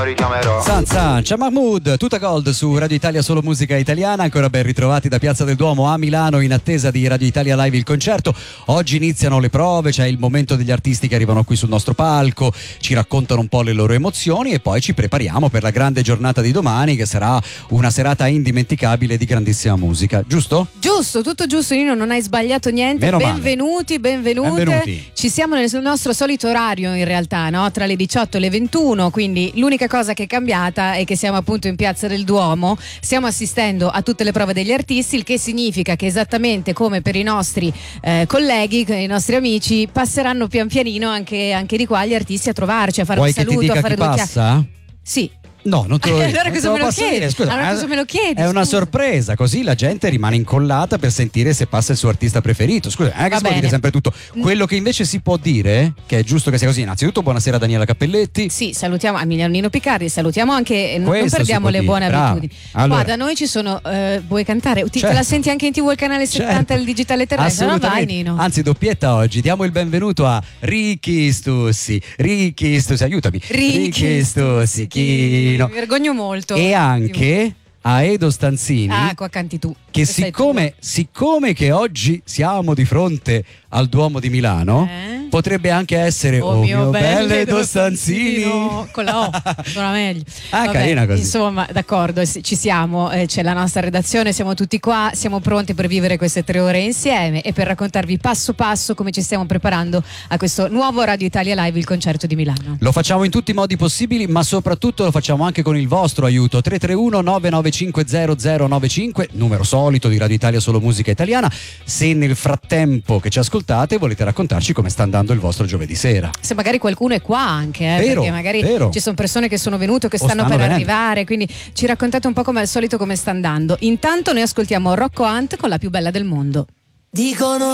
richiamerò. Ciao Mahmood, tutta gold su Radio Italia Solo Musica Italiana. Ancora ben ritrovati da Piazza del Duomo a Milano in attesa di Radio Italia Live il concerto. Oggi iniziano le prove, c'è il momento degli artisti che arrivano qui sul nostro palco, ci raccontano un po' le loro emozioni e poi ci prepariamo per la grande giornata di domani, che sarà una serata indimenticabile di grandissima musica, giusto? Giusto, tutto giusto, Nino, non hai sbagliato niente. Meno benvenuti, benvenute. Ci siamo nel nostro solito orario in realtà, no? Tra le 18 e le 21, quindi l'unica cosa che è cambiata è che siamo appunto in Piazza del Duomo, stiamo assistendo a tutte le prove degli artisti, il che significa che esattamente come per i nostri colleghi, i nostri amici, passeranno pian pianino anche di qua gli artisti a trovarci, a fare un saluto, a fare due chiacchiere. Sì. No, non te lo dico. Allora cosa me lo chiedi? Scusa, allora cosa me lo chiedi? È una sorpresa, così la gente rimane incollata per sentire se passa il suo artista preferito. Scusa, non è che si può dire sempre tutto. Quello che invece si può dire, che è giusto che sia così, innanzitutto buonasera Daniela Cappelletti. Sì, salutiamo Emiliano Nino Piccardi, salutiamo anche, non perdiamo le buone abitudini. Allora, qua da noi ci sono, vuoi cantare? Te la senti anche in TV il canale 70 del digitale terrestre? No, vai Nino. Anzi, doppietta oggi, diamo il benvenuto a Ricky Stussi, aiutami. Ricky Stussichino. Mi vergogno molto. E anche a Edo Stanzini. Ah, qua canti tu. Che siccome che oggi siamo di fronte al Duomo di Milano, potrebbe anche essere Oh mio bello Edo Stanzini. Con la O, suona meglio. Carina così. Insomma, d'accordo, ci siamo, c'è la nostra redazione, siamo tutti qua, siamo pronti per vivere queste 3 ore insieme e per raccontarvi passo passo come ci stiamo preparando a questo nuovo Radio Italia Live, il concerto di Milano. Lo facciamo in tutti i modi possibili, ma soprattutto lo facciamo anche con il vostro aiuto. 331 995 0095, numero solito di Radio Italia Solo Musica Italiana. Se nel frattempo che ci ascoltate volete raccontarci come sta andando il vostro giovedì sera, se magari qualcuno è qua anche, vero, perché magari ci sono persone che sono venute o che stanno per arrivare, quindi ci raccontate un po' come al solito come sta andando. Intanto noi ascoltiamo Rocco Hunt con La più bella del mondo. Dicono